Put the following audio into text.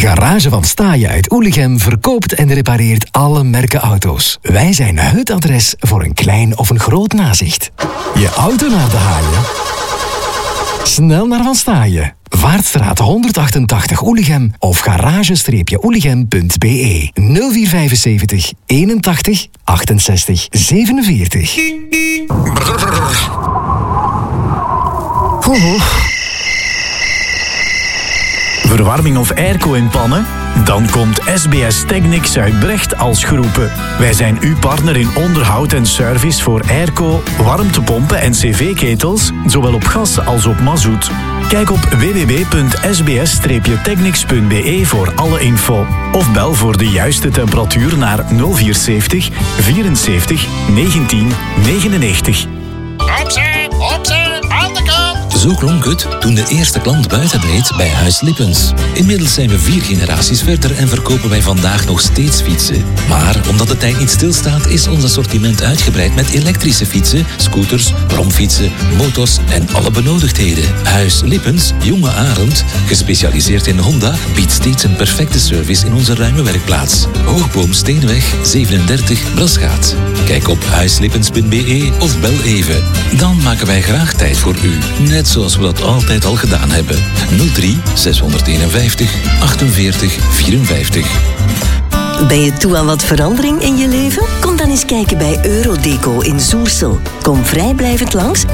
Garage van Staaien uit Oelichem verkoopt en repareert alle merken auto's. Wij zijn het adres voor een klein of een groot nazicht. Je auto naar de haaien? Snel naar Van Staaien. Vaartstraat 188 Oelichem of garage-oelichem.be 0475 81 68 47. Verwarming of airco in pannen? Dan komt SBS Technics uit Brecht als geroepen. Wij zijn uw partner in onderhoud en service voor airco, warmtepompen en cv-ketels, zowel op gas als op mazout. Kijk op www.sbs-technics.be voor alle info. Of bel voor de juiste temperatuur naar 0470 74 19 99. Opzij, aan de kant! Zo klonk het toen de eerste klant buiten reed bij Huis Lippens. Inmiddels zijn we 4 generaties verder en verkopen wij vandaag nog steeds fietsen. Maar omdat de tijd niet stilstaat, is ons assortiment uitgebreid met elektrische fietsen, scooters, bromfietsen, motors en alle benodigdheden. Huis Lippens, Jonge Arend, gespecialiseerd in Honda, biedt steeds een perfecte service in onze ruime werkplaats. Hoogboom Steenweg 37 Brasgaat. Kijk op huislippens.be of bel even. Dan maken wij graag tijd voor u. Net zoals we dat altijd al gedaan hebben. 03 651 48 54. Ben je toe aan wat verandering in je leven? Kom dan eens kijken bij Eurodeco in Zoersel. Kom vrijblijvend langs